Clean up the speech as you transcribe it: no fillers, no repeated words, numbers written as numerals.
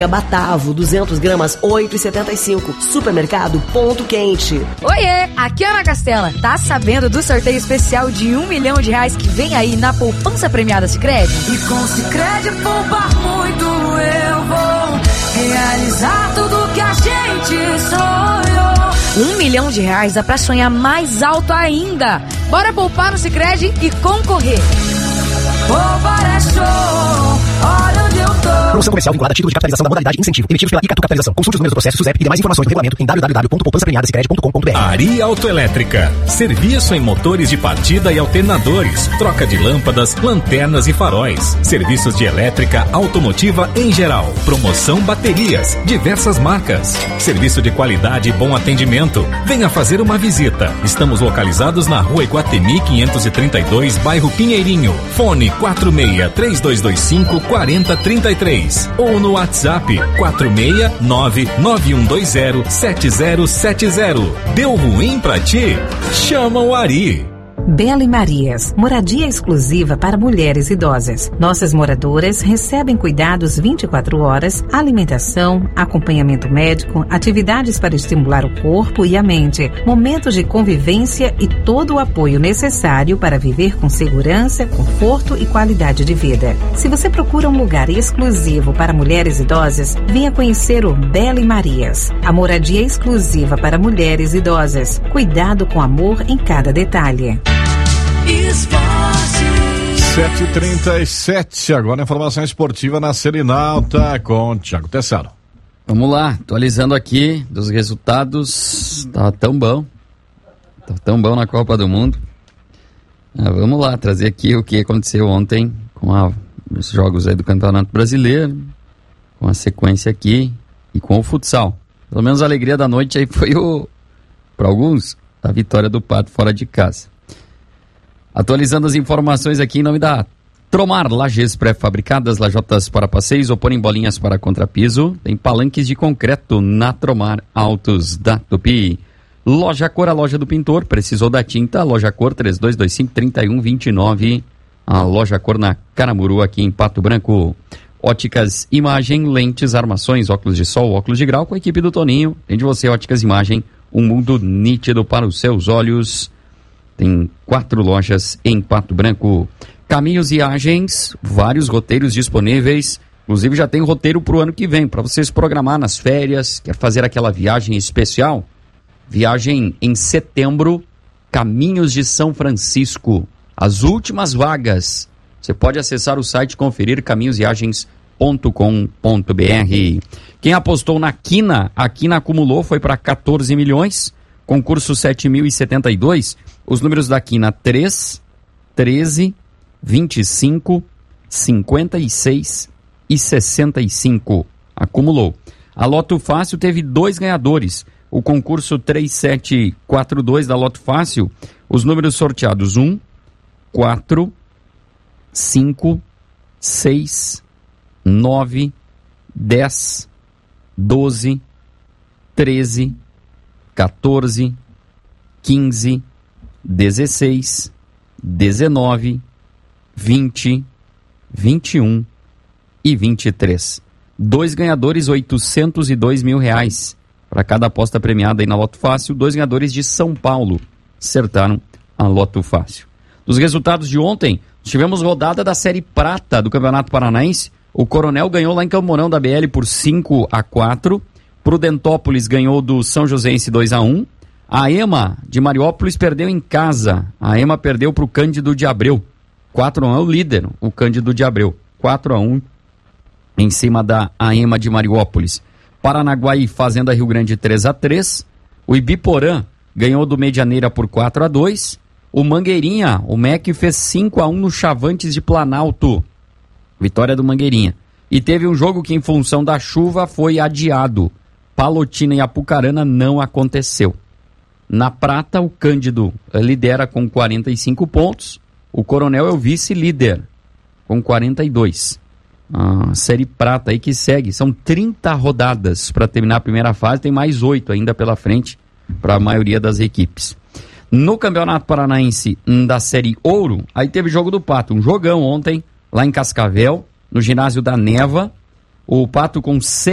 Batavo, 200 gramas, 8,75. Supermercado Ponto Quente. Oiê, aqui é Ana Castela. Tá sabendo do sorteio especial de R$1 milhão que vem aí na poupança premiada Sicredi? E com Sicredi poupar muito eu vou realizar tudo que a gente sonhou. R$1 milhão dá pra sonhar mais alto ainda. Bora poupar no Sicredi e concorrer. Poupar é show, olha onde eu tô. Promoção comercial vinculada a título de capitalização da modalidade incentivo, emitidos pela Icatu Capitalização. Consulte os números do processo SUSEP e demais informações do regulamento em www.poupançapremiadasicredi.com.br. Ari Autoelétrica. Serviço em motores de partida e alternadores. Troca de lâmpadas, lanternas e faróis. Serviços de elétrica automotiva em geral. Promoção baterias. Diversas marcas. Serviço de qualidade e bom atendimento. Venha fazer uma visita. Estamos localizados na Rua Iguatemi 532, bairro Pinheirinho. Fone 46-3225-4033 ou no WhatsApp 469-9120-7070. Deu ruim pra ti? Chama o Ari. Bela e Marias, moradia exclusiva para mulheres idosas. Nossas moradoras recebem cuidados 24 horas, alimentação, acompanhamento médico, atividades para estimular o corpo e a mente, momentos de convivência e todo o apoio necessário para viver com segurança, conforto e qualidade de vida. Se você procura um lugar exclusivo para mulheres idosas, venha conhecer o Bela e Marias, a moradia exclusiva para mulheres idosas. Cuidado com amor em cada detalhe. 7h37, agora informação esportiva na Serenalta com Thiago Tessaro. Vamos lá, atualizando aqui dos resultados. Tá tão bom na Copa do Mundo. Vamos lá, trazer aqui o que aconteceu ontem com os jogos aí do Campeonato Brasileiro, com a sequência aqui e com o futsal. Pelo menos a alegria da noite aí foi para alguns, a vitória do Pato fora de casa. Atualizando as informações aqui em nome da Tromar, lajes pré-fabricadas, lajotas para passeios, opor em bolinhas para contrapiso, tem palanques de concreto na Tromar Autos da Tupi. Loja Cor, a loja do pintor, precisou da tinta, Loja Cor 3225-3129, a Loja Cor na Caramuru, aqui em Pato Branco. Óticas Imagem, lentes, armações, óculos de sol, óculos de grau, com a equipe do Toninho. Tem de você, Óticas Imagem, um mundo nítido para os seus olhos. Tem 4 lojas em Pato Branco. Caminhos e Viagens, vários roteiros disponíveis. Inclusive já tem roteiro para o ano que vem, para vocês programar nas férias. Quer fazer aquela viagem especial? Viagem em setembro, Caminhos de São Francisco. As últimas vagas. Você pode acessar o site e conferir caminhosviagens.com.br. Quem apostou na Quina, a Quina acumulou, foi para 14 milhões. Concurso 7.072. Os números da Quina 3, 13, 25, 56 e 65. Acumulou. A Loto Fácil teve 2 ganhadores. O concurso 3742 da Loto Fácil, os números sorteados 1, 4, 5, 6, 9, 10, 12, 13, 14, 15, 16, 19, 20, 21 e 23. 2 ganhadores, R$802 mil. Para cada aposta premiada aí na Loto Fácil, 2 ganhadores de São Paulo acertaram a Loto Fácil. Dos resultados de ontem, tivemos rodada da Série Prata do Campeonato Paranaense. O Coronel ganhou lá em Campo Mourão da BL por 5-4. Prudentópolis ganhou do São Joséense 2-1. A EMA de Mariópolis perdeu em casa. A EMA perdeu para o Cândido de Abreu. 4-1 é o líder, o Cândido de Abreu. 4-1 em cima da EMA de Mariópolis. Paranaguá e Fazenda Rio Grande 3-3. O Ibiporã ganhou do Medianeira por 4-2. O Mangueirinha, o MEC fez 5-1 no Chavantes de Planalto. Vitória do Mangueirinha. E teve um jogo que, em função da chuva, foi adiado. Palotina e Apucarana não aconteceu. Na Prata, o Cândido lidera com 45 pontos. O Coronel é o vice-líder, com 42. A Série Prata aí que segue. São 30 rodadas para terminar a primeira fase. Tem mais 8 ainda pela frente para a maioria das equipes. No Campeonato Paranaense da Série Ouro, aí teve jogo do Pato. Um jogão ontem, lá em Cascavel, no ginásio da Neva. O Pato com